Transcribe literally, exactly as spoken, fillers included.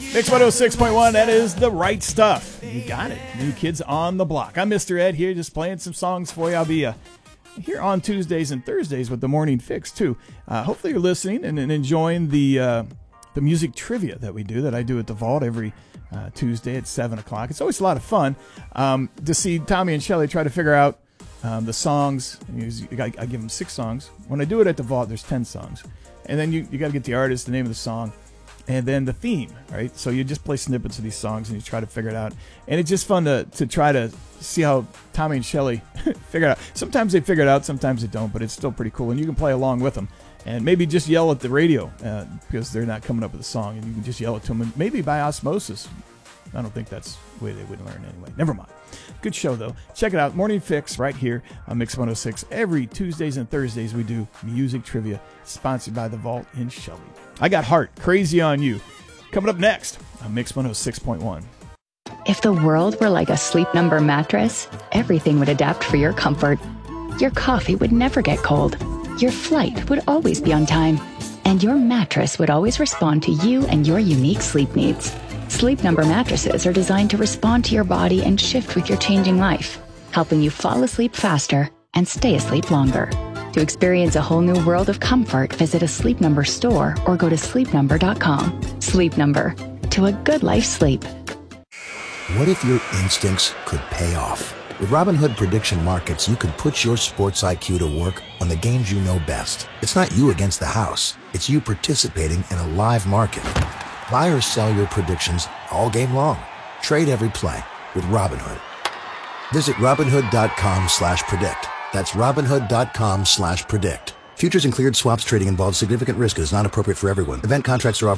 Mix one oh six point one, that is the right stuff. You got it. New Kids on the Block. I'm Mister Ed here, just playing some songs for you. I'll be uh, here on Tuesdays and Thursdays with the Morning Fix, too. Uh, hopefully you're listening and, and enjoying the uh, the music trivia that we do, that I do at the Vault every uh, Tuesday at seven o'clock. It's always a lot of fun um, to see Tommy and Shelley try to figure out um, the songs. I, I give them six songs. When I do it at the Vault, there's ten songs. And then you, you got to get the artist, the name of the song, and then the theme, right? So you just play snippets of these songs and you try to figure it out. And it's just fun to, to try to see how Tommy and Shelley figure it out. Sometimes they figure it out, sometimes they don't, but it's still pretty cool. And you can play along with them. And maybe just yell at the radio uh, because they're not coming up with a song. And you can just yell it to them. And maybe by osmosis. I don't think that's the way they would learn anyway. Never mind. Good show, though. Check it out. Morning Fix right here on Mix one oh six. Every Tuesdays and Thursdays we do music trivia, sponsored by The Vault in Shelley. I got Heart, Crazy on You. Coming up next on Mix one oh six point one. If the world were like a Sleep Number mattress, everything would adapt for your comfort. Your coffee would never get cold. Your flight would always be on time. And your mattress would always respond to you and your unique sleep needs. Sleep Number mattresses are designed to respond to your body and shift with your changing life, helping you fall asleep faster and stay asleep longer. To experience a whole new world of comfort, visit a Sleep Number store or go to sleep number dot com. Sleep Number. To a good night's sleep. What if your instincts could pay off? With Robinhood Prediction Markets, you could put your sports I Q to work on the games you know best. It's not you against the house. It's you participating in a live market. Buy or sell your predictions all game long. Trade every play with Robinhood. Visit Robinhood.com slash predict. That's Robinhood.com slash predict. Futures and cleared swaps trading involves significant risk and is not appropriate for everyone. Event contracts are offered